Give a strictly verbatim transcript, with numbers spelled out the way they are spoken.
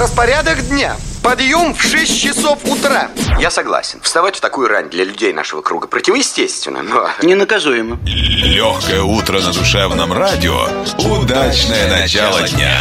Распорядок дня. Подъем в шесть часов утра. Я согласен. Вставать в такую рань для людей нашего круга противоестественно, но... ненаказуемо. Легкое утро на душевном радио. Удачное начало дня.